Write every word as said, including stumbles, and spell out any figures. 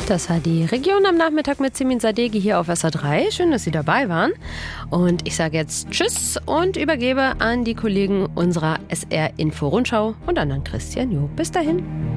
Das war die Region am Nachmittag mit Simin Sadeghi hier auf S R drei. Schön, dass Sie dabei waren. Und ich sage jetzt Tschüss und übergebe an die Kollegen unserer S R Info Rundschau und an Christian Joh. Bis dahin.